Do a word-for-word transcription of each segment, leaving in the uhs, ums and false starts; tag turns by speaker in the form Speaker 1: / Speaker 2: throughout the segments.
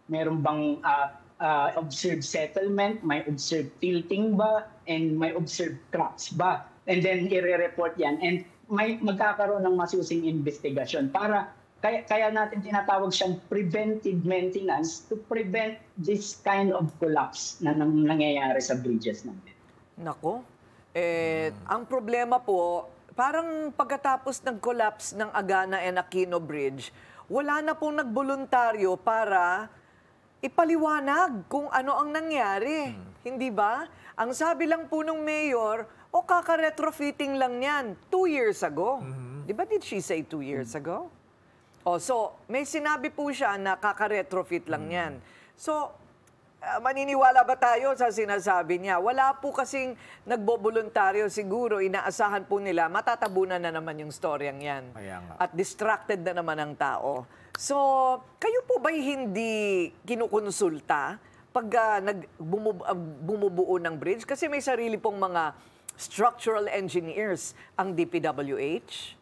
Speaker 1: meron bang uh, uh, observed settlement, may observed tilting ba, and may observed cracks ba. And then i-report yan. And may magkakaroon ng masusing investigasyon para kaya, kaya natin tinatawag siyang preventive maintenance to prevent this kind of collapse na nang, nangyayari sa bridges natin.
Speaker 2: Nako, eh, hmm. ang problema po, parang pagkatapos ng collapse ng Agana and Aquino Bridge, wala na pong nagboluntaryo para ipaliwanag kung ano ang nangyari. Hmm. Hindi ba? Ang sabi lang po ng mayor, o kaka-retrofitting lang yan, two years ago. Hmm. Di ba did she say two years hmm. ago? O, so, may sinabi po siya na kaka-retrofit lang hmm. yan. So, uh, maniniwala ba tayo sa sinasabi niya? Wala po kasing nagboboluntaryo siguro, inaasahan po nila, matatabunan na naman yung storyang yan. At distracted na naman ang tao. So, kayo po ba'y hindi kinukonsulta pag uh, nag, bumub, uh, bumubuo ng bridge? Kasi may sarili pong mga structural engineers ang D P W H.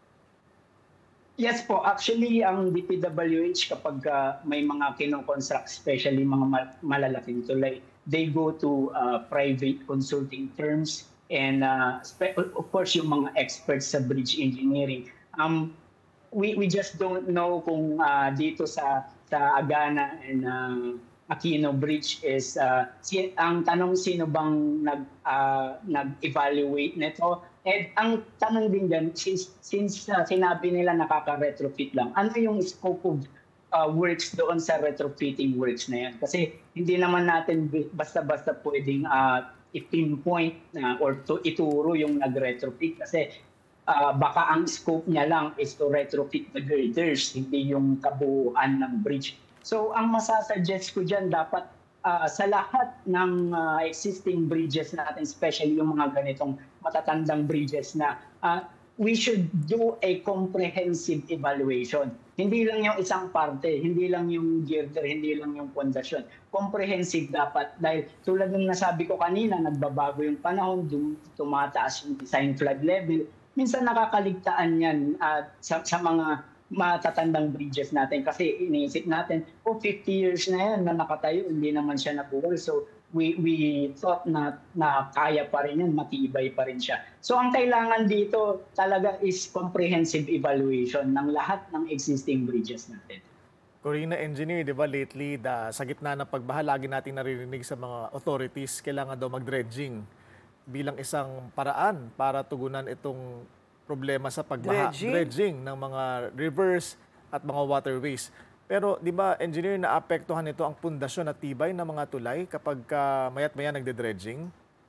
Speaker 1: Yes po, actually ang D P W H kapag uh, may mga kinoconstruct, especially mga mal malalaking tulay, they go to uh, private consulting firms and uh, of course yung mga experts sa bridge engineering. Um, we we just don't know kung uh, dito sa sa Agana and uh, Aquino Bridge is uh, si, ang tanong sino bang nag uh, nag-evaluate nito. And ang tanong din dyan, since, since uh, sinabi nila nakaka-retrofit lang, ano yung scope of uh, works doon sa retrofitting works na yan? Kasi hindi naman natin basta-basta pwedeng uh, i-pinpoint uh, or to, ituro yung nag-retrofit. Kasi uh, baka ang scope niya lang is to retrofit the girders, hindi yung kabuuan ng bridge. So ang masasuggest ko dyan, dapat Uh, sa lahat ng uh, existing bridges natin, especially yung mga ganitong matatandang bridges na uh, we should do a comprehensive evaluation. Hindi lang yung isang parte, hindi lang yung girder, hindi lang yung pundasyon. Comprehensive dapat dahil tulad ng nasabi ko kanina, nagbabago yung panahon, tumataas yung design flood level. Minsan nakakaligtaan yan uh, sa, sa mga matatandang bridges natin kasi iniisip natin, oh, fifty years na yan na nakatayo, hindi naman siya nabuhol. So we we thought na, na kaya pa rin yan, matibay pa rin siya. So ang kailangan dito talaga is comprehensive evaluation ng lahat ng existing bridges natin.
Speaker 3: Corina, engineer, di ba lately, da, sa gitna ng pagbaha, lagi nating naririnig sa mga authorities, kailangan daw mag-dredging bilang isang paraan para tugunan itong problema sa pagbaha, dredging. dredging ng mga rivers at mga waterways. Pero di ba, engineer, naapektuhan nito ang pundasyon at tibay ng mga tulay kapag uh, mayat-maya nagde-dredging?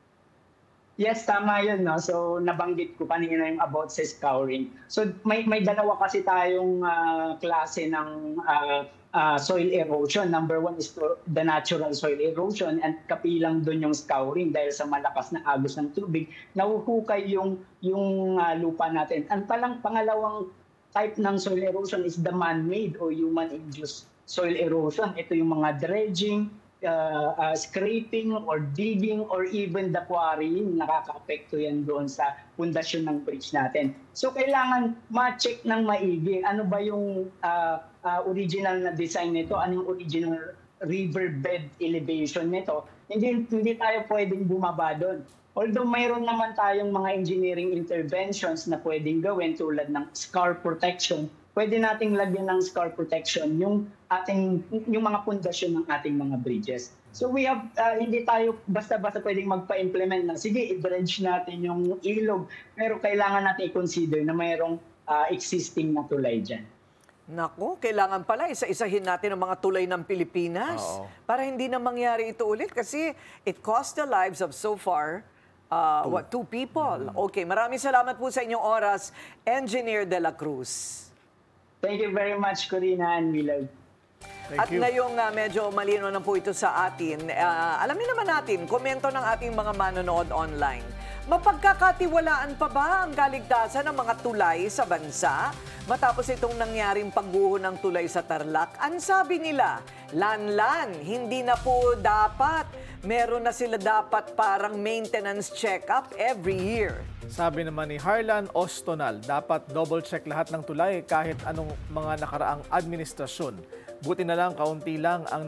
Speaker 1: Yes, tama yun. No? So nabanggit ko kanina yung about sa scouring. So may, may dalawa kasi tayong uh, klase ng uh, uh, soil erosion. Number one is to, the natural soil erosion and kapilang doon yung scouring dahil sa malakas na agos ng tubig, nahuhukay yung, yung uh, lupa natin. Ang palang pangalawang type ng soil erosion is the man-made or human-induced soil erosion. Ito yung mga dredging, uh, uh, scraping or digging or even the quarrying. Nakaka-apekto yan doon sa pundasyon ng bridge natin. So kailangan ma-check ng maigi. Ano ba yung uh, uh, original na design nito? Ano yung original riverbed elevation nito? Hindi, hindi tayo pwedeng bumaba doon. Although mayroon naman tayong mga engineering interventions na pwedeng gawin tulad ng scar protection, pwede nating lagyan ng scar protection yung ating yung mga pundasyon ng ating mga bridges. So we have uh, hindi tayo basta-basta pwedeng magpa-implement na sige, i-dredge natin yung ilog, pero kailangan natin i-consider na mayroong uh, existing na tulay diyan.
Speaker 2: Naku, kailangan pala isa-isahin natin ang mga tulay ng Pilipinas. Oo. Para hindi na mangyari ito ulit kasi it cost the lives of so far Uh, two. What, two people. Mm-hmm. Okay, maraming salamat po sa inyong oras, Engineer De La Cruz.
Speaker 1: Thank you very much, Corina and Millard.
Speaker 2: At you. Ngayong uh, medyo malino na po ito sa atin, uh, alamin naman natin, komento ng ating mga manonood online. Mapagkakatiwalaan pa ba ang kaligtasan ng mga tulay sa bansa? Matapos itong nangyaring pagguho ng tulay sa Tarlac, ang sabi nila, lan-lan, hindi na po dapat. Meron na sila dapat parang maintenance check-up every year.
Speaker 3: Sabi naman ni Harlan Ostonal, dapat double-check lahat ng tulay kahit anong mga nakaraang administrasyon. Buti na lang, kaunti lang ang